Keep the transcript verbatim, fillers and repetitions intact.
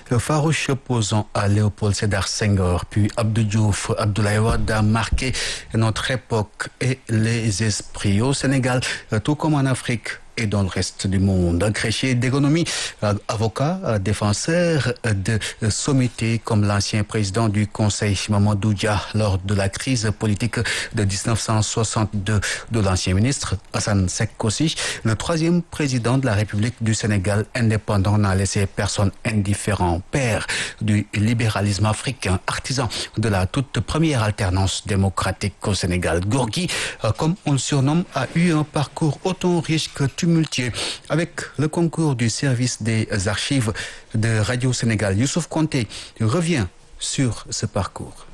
farouche opposant à Léopold Sédar Senghor, puis Abdou Diouf, Abdoulaye Wade a marqué notre époque et les esprits au Sénégal, tout comme en Afrique et dans le reste du monde. Agrégé d'économie, avocat, défenseur de sommité comme l'ancien président du Conseil Mamadou Dia lors de la crise politique de dix-neuf cent soixante-deux de l'ancien ministre Assane Seck aussi, le troisième président de la République du Sénégal indépendant n'a laissé personne indifférent. Père du libéralisme africain, artisan de la toute première alternance démocratique au Sénégal. Gorgui, comme on le surnomme, a eu un parcours autant riche que tumultueux. Avec le concours du service des archives de Radio Sénégal, Youssouf Konté revient sur ce parcours.